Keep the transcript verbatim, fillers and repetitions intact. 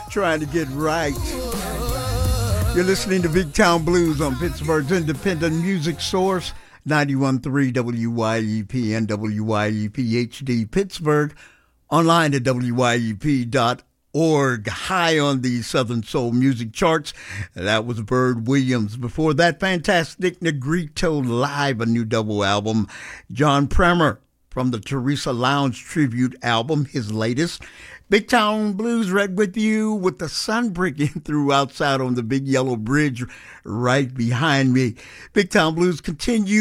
trying to get right. You're listening to Big Town Blues on Pittsburgh's independent music source, ninety-one point three W Y E P and W Y E P H D Pittsburgh, online at W Y E P dot org. High on the Southern Soul music charts. That was Bird Williams. Before that, Fantastic Negrito Live, a new double album. John Premer from the Teresa Lounge tribute album, his latest. Big Town Blues right with you with the sun breaking through outside on the big yellow bridge right behind me. Big Town Blues continue.